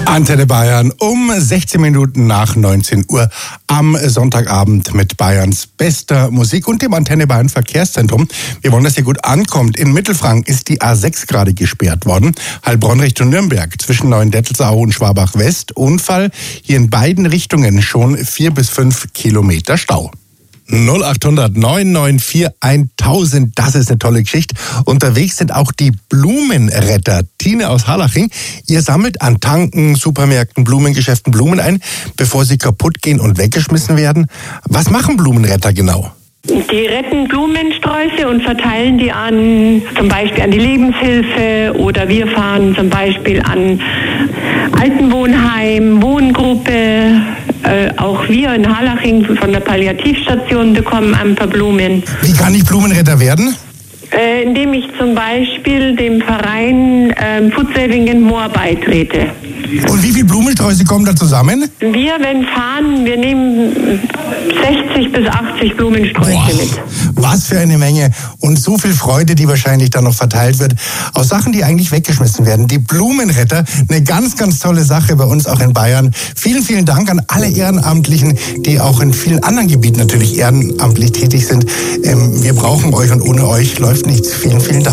Antenne Bayern um 16 Minuten nach 19 Uhr am Sonntagabend mit Bayerns bester Musik und dem Antenne Bayern Verkehrszentrum. Wir wollen, dass ihr gut ankommt. In Mittelfranken ist die A6 gerade gesperrt worden. Heilbronn Richtung Nürnberg zwischen Neuendettelsau und Schwabach West. Unfall. Hier in beiden Richtungen schon 4 bis 5 Kilometer Stau. 0800 994 1000, das ist eine tolle Geschichte. Unterwegs sind auch die Blumenretter. Tine aus Harlaching, ihr sammelt an Tanken, Supermärkten, Blumengeschäften Blumen ein, bevor sie kaputt gehen und weggeschmissen werden. Was machen Blumenretter genau? Die retten Blumensträuße und verteilen die zum Beispiel an die Lebenshilfe, oder wir fahren zum Beispiel an Altenwohnheim, Wohngruppe. Auch wir in Harlaching von der Palliativstation bekommen ein paar Blumen. Wie kann ich Blumenretter werden? Indem ich zum Beispiel dem Verein Food Saving in Moor beitrete. Und wie viele Blumensträuße kommen da zusammen? Wir nehmen 60 bis 80 Blumensträuße mit. Was für eine Menge und so viel Freude, die wahrscheinlich dann noch verteilt wird, aus Sachen, die eigentlich weggeschmissen werden. Die Blumenretter, eine ganz, ganz tolle Sache bei uns auch in Bayern. Vielen, vielen Dank an alle Ehrenamtlichen, die auch in vielen anderen Gebieten natürlich ehrenamtlich tätig sind. Wir brauchen euch und ohne euch läuft nichts. Vielen, vielen Dank.